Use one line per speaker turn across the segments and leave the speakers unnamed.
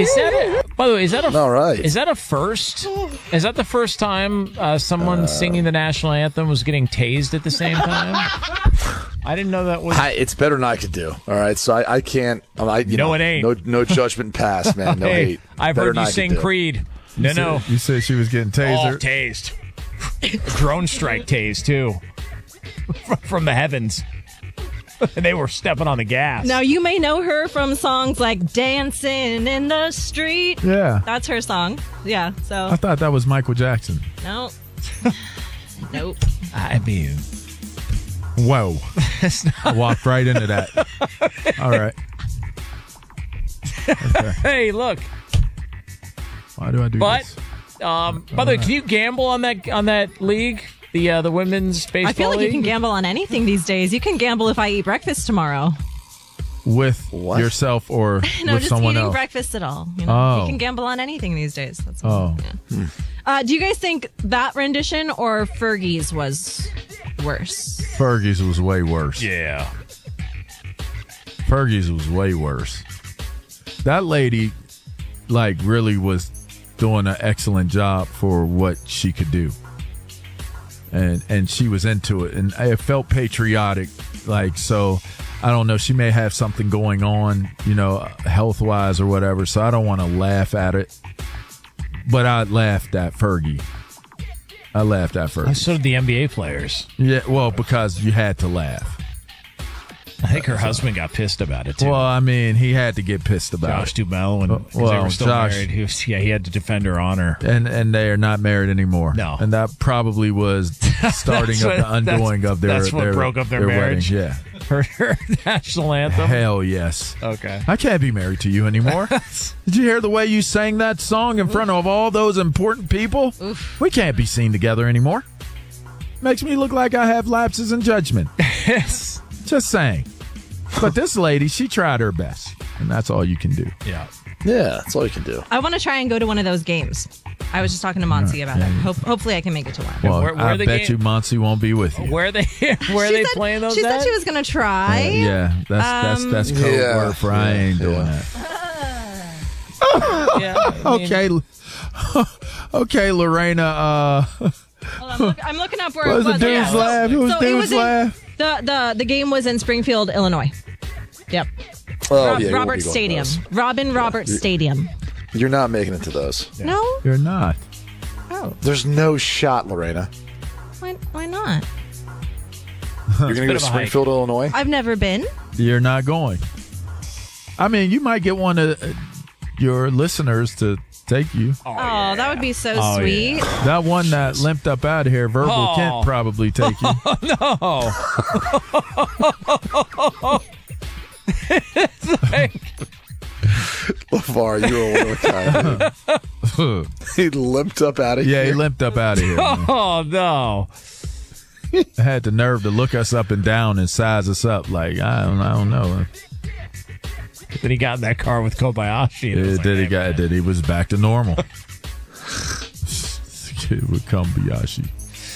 Is that by the way? Is that a
All right.
Is that a first? Is that the first time someone singing the national anthem was getting tased at the same time? I didn't know that was.
It's better than I could do. All right, so I can't.
No, it ain't.
No judgment passed, man. No
Hey,
hate.
I've
Better
heard
than
you
I
sing
could do.
Creed. No.
You said she was getting tasered.
Oh, tased. Drone strike tased, too. From the heavens. They were stepping on the gas.
Now, you may know her from songs like Dancing in the Street.
Yeah.
That's her song. Yeah, so.
I thought that was Michael Jackson.
No. Nope.
I mean,
Whoa. I walked right into that. All right. Okay.
hey, look.
Why do I do
But,
this?
by the way, can you gamble on that league? The women's baseball
I feel like
league?
you can gamble on anything these days. You can gamble if I eat breakfast tomorrow.
With
What?
yourself or
No,
with
just
someone
eating
else?
breakfast at all. You know,
Oh.
you can gamble on anything these days. That's
Oh.
yeah. Do you guys think that rendition or Fergie's was worse?
Fergie's was way worse.
Yeah.
Fergie's was way worse. That lady, really was doing an excellent job for what she could do. And she was into it. And it felt patriotic. So, I don't know. She may have something going on, health-wise or whatever. So, I don't want to laugh at it. But I laughed at Fergie.
So did the NBA players.
Yeah, well, because you had to laugh.
I think her husband got pissed about it, too.
Well, I mean, he had to get pissed about
Josh
it.
Duhamel, and 'cause they were still
Josh-
married. He had to defend her honor.
And they are not married anymore.
No.
And that probably was starting
That's
of the
what-
undoing of their
that's what broke up their marriage?
wedding. Yeah.
Her national anthem.
Hell yes.
Okay.
I can't be married to you anymore. Did you hear the way you sang that song in front of all those important people? We can't be seen together anymore. Makes me look like I have lapses in judgment.
Yes.
Just saying. But this lady, she tried her best. And that's all you can do.
Yeah.
Yeah, that's all you can do.
I want to try and go to one of those games. I was just talking to Monty about it. Hopefully, I can make it to one.
Well,
where
I
the
bet you Monty won't be with you.
Where are they
She
playing those
She
at?
said she was going to try.
Yeah, that's code
Yeah,
word for I ain't doing
yeah.
that.
Yeah, I mean,
Okay, Lorena.
Hold on, I'm looking up where
What
it
was
was.
the dude's laugh? Who was
So it
dude's
was in-
laugh?
The game was in Springfield, Illinois. Yep.
Oh, yeah, you won't
Robert
be going to
Stadium.
those.
Robin Roberts Stadium.
You're not making it to those.
No?
You're not.
Oh,
There's no shot, Lorena.
why not?
You're going to go to
bit of a hike.
Springfield, Illinois?
I've never been.
You're not going. I mean, you might get one of your listeners to take you.
Oh, that would be so
Oh,
sweet.
That one that limped up out of here, Verbal
Oh.
Kent probably take you.
LeVar, you were one of a kind. He limped up out of
Yeah,
here.
he limped up out of here. Man.
Oh no!
Had the nerve to look us up and down and size us up. Like I don't know.
Then he got in that car with Kobayashi. And it was like, hey,
He was back to normal. It would come Biyashi.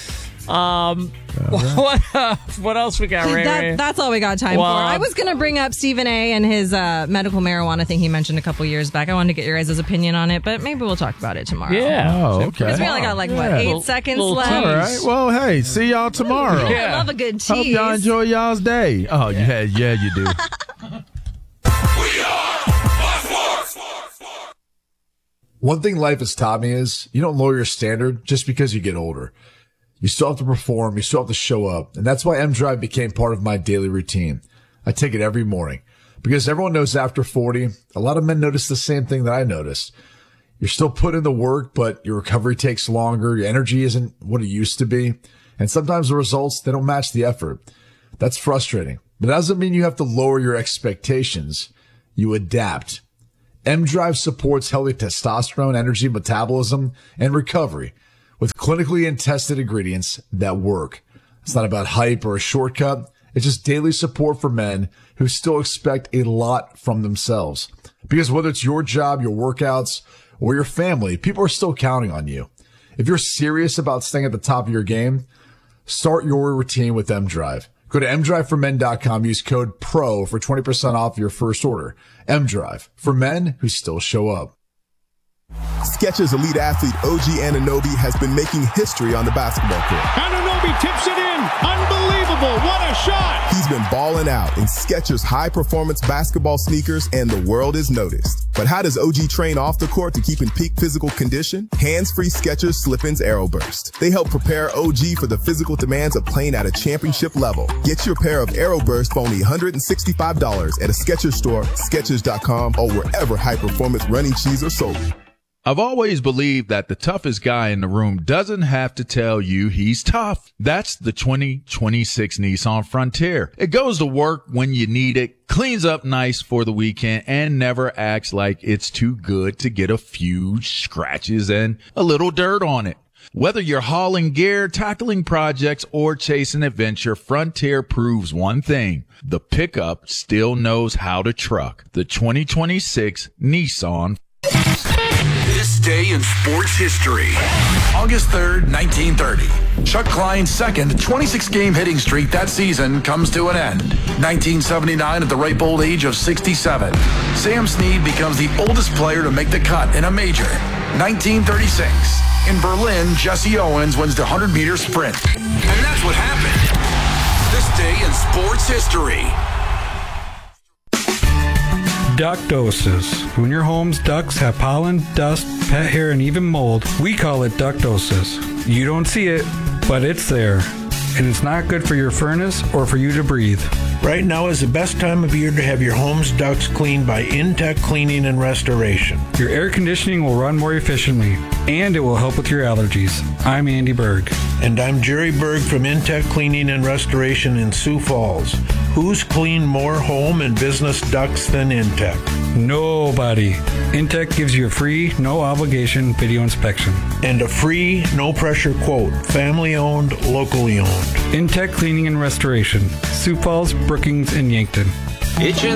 What else we got, Ray Ray?
That's all we got time
Well,
for. I was going to bring up Stephen A. and his medical marijuana thing he mentioned a couple years back. I wanted to get your guys' opinion on it, but maybe we'll talk about it tomorrow.
Yeah.
Oh, okay.
Because we only got
Yeah.
8
Little-
seconds
little
left.
All right. Well, hey, see y'all tomorrow.
Yeah.
I love a good
Hope
tease.
y'all enjoy y'all's day. Oh, yeah, you do.
One thing life has taught me is you don't lower your standard just because you get older. You still have to perform. You still have to show up. And that's why M-Drive became part of my daily routine. I take it every morning because everyone knows after 40, a lot of men notice the same thing that I noticed. You're still putting in the work, but your recovery takes longer. Your energy isn't what it used to be. And sometimes the results, they don't match the effort. That's frustrating, but that doesn't mean you have to lower your expectations. You adapt. M-Drive supports healthy testosterone, energy, metabolism, and recovery with clinically and tested ingredients that work. It's not about hype or a shortcut. It's just daily support for men who still expect a lot from themselves. Because whether it's your job, your workouts, or your family, people are still counting on you. If you're serious about staying at the top of your game, start your routine with M-Drive. Go to mdriveformen.com. Use code PRO for 20% off your first order. M-Drive, for men who still show up.
Skechers elite athlete OG Anunoby has been making history on the basketball court.
Anunoby tips it in. Unbelievable. What a shot.
He's been balling out in Skechers high-performance basketball sneakers, and the world is noticed. But how does OG train off the court to keep in peak physical condition? Hands-free Skechers Slip-ins AeroBurst. They help prepare OG for the physical demands of playing at a championship level. Get your pair of AeroBurst for only $165 at a Skechers store, Skechers.com, or wherever high-performance running shoes are sold.
I've always believed that the toughest guy in the room doesn't have to tell you he's tough. That's the 2026 Nissan Frontier. It goes to work when you need it, cleans up nice for the weekend, and never acts like it's too good to get a few scratches and a little dirt on it. Whether you're hauling gear, tackling projects, or chasing adventure, Frontier proves one thing. The pickup still knows how to truck. The 2026 Nissan.
This day in sports history. August 3rd, 1930. Chuck Klein's second 26-game hitting streak that season comes to an end. 1979, at the ripe old age of 67, Sam Snead becomes the oldest player to make the cut in a major. 1936, in Berlin, Jesse Owens wins the 100-meter sprint. And that's what happened. This day in sports history.
Ductosis. When your home's ducts have pollen, dust, pet hair, and even mold, we call it ductosis. You don't see it, but it's there. And it's not good for your furnace or for you to breathe.
Right now is the best time of year to have your home's ducts cleaned by Intech Cleaning and Restoration.
Your air conditioning will run more efficiently, and it will help with your allergies. I'm Andy Berg.
And I'm Jerry Berg from Intech Cleaning and Restoration in Sioux Falls. Who's cleaned more home and business ducts than Intech?
Nobody. Intech gives you a free, no obligation video inspection.
And a free, no pressure quote. Family owned, locally owned.
Intech Cleaning and Restoration. Sioux Falls, Brookings, and Yankton.
Itching